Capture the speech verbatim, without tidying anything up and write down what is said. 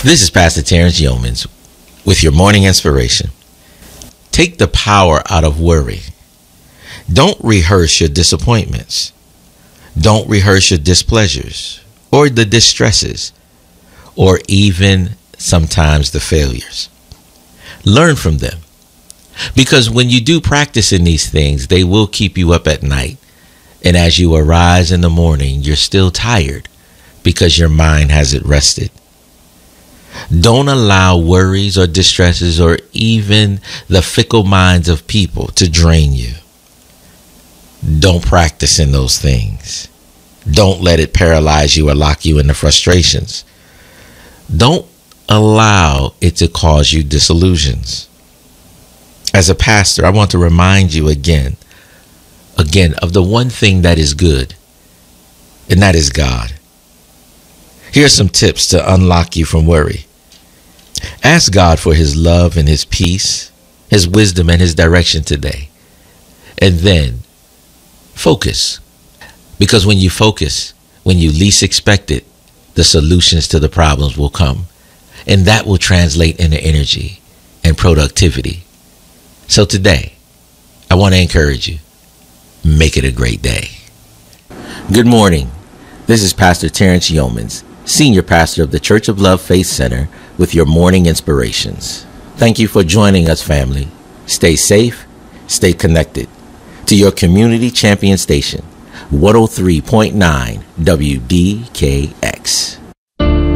This is Pastor Terrence Yeomans with your morning inspiration. Take the power out of worry. Don't rehearse your disappointments. Don't rehearse your displeasures or the distresses or even sometimes the failures. Learn from them, because when you do practice in these things, they will keep you up at night. And as you arise in the morning, you're still tired because your mind hasn't rested. Don't allow worries or distresses or even the fickle minds of people to drain you. Don't practice in those things. Don't let it paralyze you or lock you into frustrations. Don't allow it to cause you disillusions. As a pastor, I want to remind you again, again, of the one thing that is good, and that is God. Here are some tips to unlock you from worry. Ask God for his love and his peace, his wisdom and his direction today. And then focus. Because when you focus, when you least expect it, the solutions to the problems will come. And that will translate into energy and productivity. So today, I want to encourage you. Make it a great day. Good morning. This is Pastor Terrence Yeomans, Senior Pastor of the Church of Love Faith Center, with your morning inspirations. Thank you for joining us, family. Stay safe, stay connected to your community champion station, one oh three point nine W D K X.